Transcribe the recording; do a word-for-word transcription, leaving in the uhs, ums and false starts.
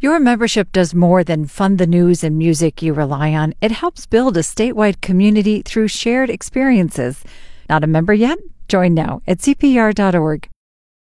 Your membership does more than fund the news and music you rely on. It helps build a statewide community through shared experiences. Not a member yet? Join now at C P R dot org.